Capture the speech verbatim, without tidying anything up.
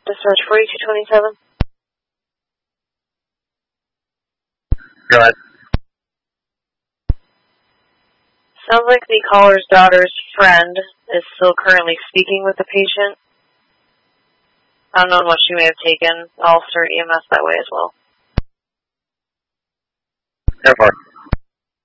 Dispatch forty-two twenty-seven. Go ahead. Sounds like the caller's daughter's friend is still currently speaking with the patient. I don't know what she may have taken. I'll start E M S that way as well. Airport.